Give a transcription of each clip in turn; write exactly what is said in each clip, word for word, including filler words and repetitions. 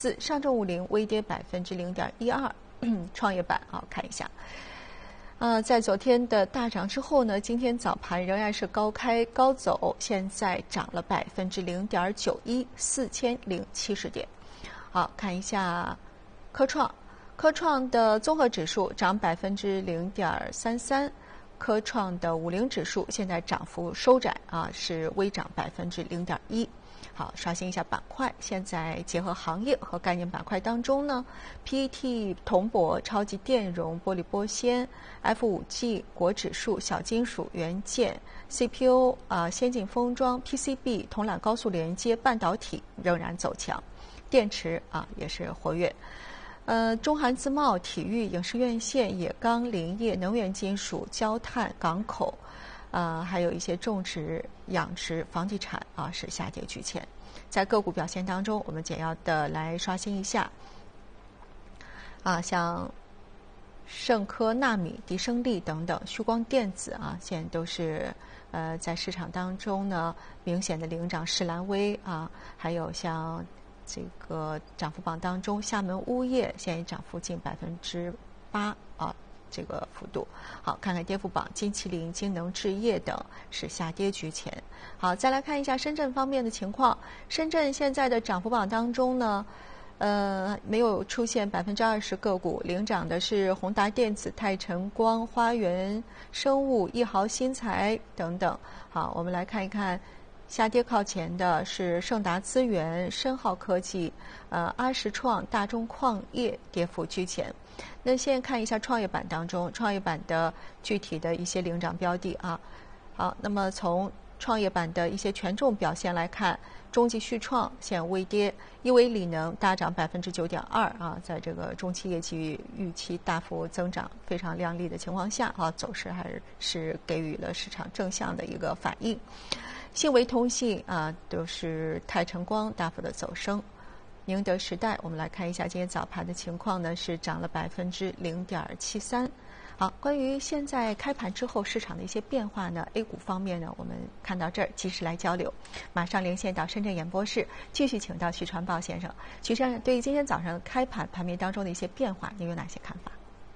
四，上证五零微跌百分之零点一二，创业板啊，看一下。呃，在昨天的大涨之后呢，今天早盘仍然是高开高走，现在涨了百分之零点九一，四千零七十点。好，看一下科创，科创的综合指数涨百分之零点三三，科创的五零指数现在涨幅收窄啊，是微涨百分之零点一。好，刷新一下板块。现在结合行业和概念板块当中呢 ，P E T、铜箔、超级电容、玻璃玻纤、F 五 G、国指数、小金属、元件、C P U 啊、先进封装、P C B、铜缆高速连接、半导体仍然走强，电池啊也是活跃。呃，中韩自贸、体育、影视院线、冶钢、林业、能源金属、焦炭、港口。呃，还有一些种植、养殖、房地产啊是下跌居前。在个股表现当中，我们简要的来刷新一下。啊，像盛科、纳米、迪生力等等，旭光电子啊，现在都是呃在市场当中呢明显的领涨。士兰微啊，还有像这个涨幅榜当中，厦门钨业现在涨幅近百分之八啊。这个幅度。好，看看跌幅榜，金麒麟、金能置业等是下跌居前。好，再来看一下深圳方面的情况。深圳现在的涨幅榜当中呢，呃，没有出现百分之二十个股，领涨的是宏达电子、泰晨光、花园生物、亿豪新材等等。好，我们来看一看。下跌靠前的是盛达资源、深浩科技、呃阿石创、大中矿业跌幅居前。那现在看一下创业板当中，创业板的具体的一些领涨标的啊。好，那么从创业板的一些权重表现来看，中继续创现微跌，亿维锂能大涨百分之九点二啊，在这个中期业绩预期大幅增长非常亮丽的情况下啊，走势还是是给予了市场正向的一个反应。信维通信啊，都是泰晨光大幅的走升。宁德时代，我们来看一下今天早盘的情况呢，是涨了百分之零点七三。好，关于现在开盘之后市场的一些变化呢 ，A 股方面呢，我们看到这儿及时来交流。马上连线到深圳演播室，继续请到徐传豹先生。徐先生，对于今天早上开盘盘面当中的一些变化，您有哪些看法？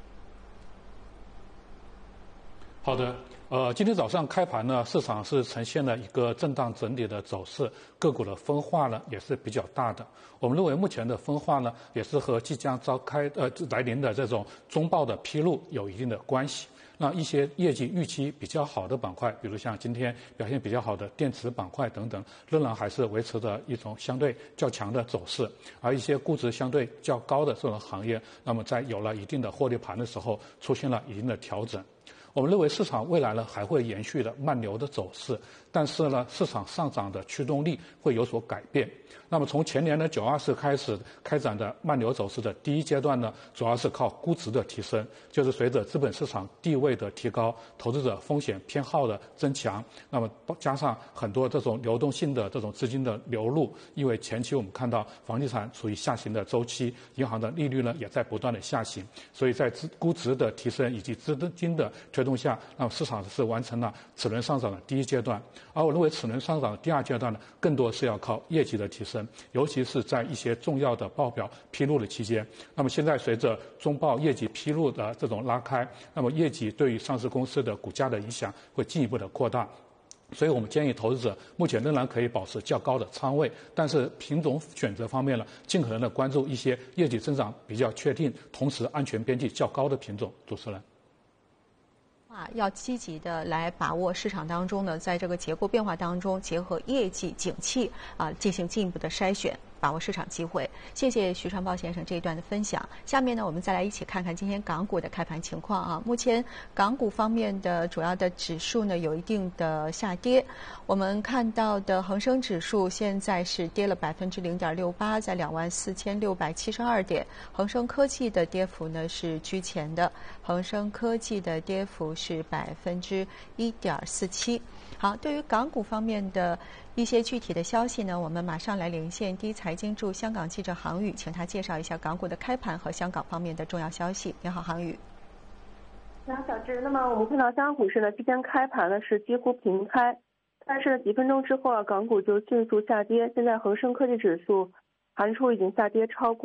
好的，呃，今天早上开盘呢，市场是呈现了一个震荡整理的走势，个股的分化呢也是比较大的。我们认为目前的分化呢，也是和即将召开呃来临的这种中报的披露有一定的关系。那一些业绩预期比较好的板块，比如像今天表现比较好的电池板块等等，仍然还是维持着一种相对较强的走势。而一些估值相对较高的这种行业，那么在有了一定的获利盘的时候，出现了一定的调整。我们认为市场未来呢还会延续的慢牛的走势，但是呢市场上涨的驱动力会有所改变。那么从前年的九二四开始开展的慢牛走势的第一阶段呢，主要是靠估值的提升，就是随着资本市场地位的提高，投资者风险偏好的增强，那么加上很多这种流动性的这种资金的流入，因为前期我们看到房地产处于下行的周期，银行的利率呢也在不断的下行，所以在资估值的提升以及资金的推动下，那么市场是完成了齿轮上涨的第一阶段。而我认为齿轮上涨的第二阶段呢，更多是要靠业绩的提升，尤其是在一些重要的报表披露的期间。那么现在随着中报业绩披露的这种拉开，那么业绩对于上市公司的股价的影响会进一步的扩大。所以我们建议投资者目前仍然可以保持较高的仓位，但是品种选择方面呢，尽可能的关注一些业绩增长比较确定，同时安全边际较高的品种。主持人。 啊，要积极的来把握市场当中呢，在这个结构变化当中，结合业绩、景气啊，进行进一步的筛选，把握市场机会。谢谢徐传豹先生这一段的分享。下面呢，我们再来一起看看今天港股的开盘情况啊。目前港股方面的主要的指数呢，有一定的下跌。我们看到的恒生指数现在是跌了百分之零点六八，在两万四千六百七十二点。恒生科技的跌幅呢是居前的，恒生科技的跌幅是百分之一点四七。好，对于港股方面的一些具体的消息呢，我们马上来连线第一财经驻香港记者杭宇，请他介绍一下港股的开盘和香港方面的重要消息。你好，杭宇。 你好，小智。那么我们看到香港股市呢，今天开盘呢是几乎平开，但是几分钟之后啊，港股就迅速下跌。现在恒生科技指数韩出已经下跌超过